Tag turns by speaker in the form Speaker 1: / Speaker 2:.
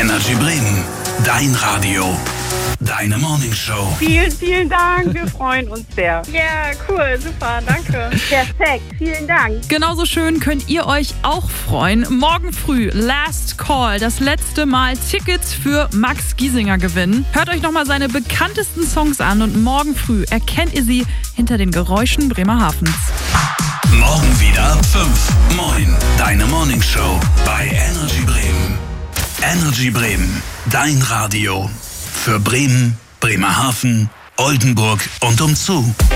Speaker 1: Energy Bremen, dein Radio, deine Morningshow.
Speaker 2: Vielen, vielen Dank, wir freuen uns sehr.
Speaker 3: Ja, cool, super, danke.
Speaker 2: Perfekt, vielen Dank.
Speaker 4: Genauso schön könnt ihr euch auch freuen. Morgen früh, Last Call, das letzte Mal Tickets für Max Giesinger gewinnen. Hört euch nochmal seine bekanntesten Songs an und morgen früh erkennt ihr sie hinter den Geräuschen Bremerhavens.
Speaker 1: Morgen wieder 5. Moin, deine Morningshow bei Energy Bremen. Energy Bremen, dein Radio. Für Bremen, Bremerhaven, Oldenburg und umzu.